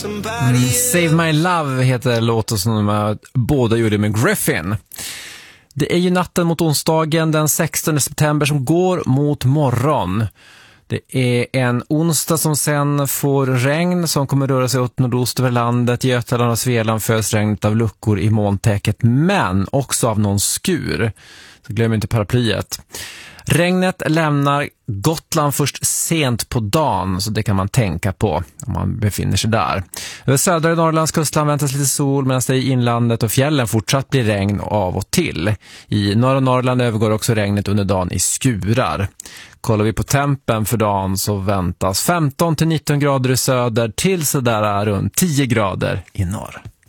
Save My Love heter låten som de båda gjorde med Griffin. Det är ju natten mot onsdagen den 16 september som går mot morgon. Det är en onsdag som sen får regn som kommer röra sig åt nordost över landet. I Götaland och Svealand föds regnet av luckor i molntäcket, men också av någon skur. Så glöm inte paraplyet. Regnet lämnar Gotland först sent på dagen, så det kan man tänka på om man befinner sig där. Över södra Norrlands kustland väntas lite sol, medan det i inlandet och fjällen fortsatt blir regn av och till. I norra Norrland övergår också regnet under dagen i skurar. Kollar vi på tempen för dagen så väntas 15 till 19 grader i söder till sådär runt 10 grader i norr.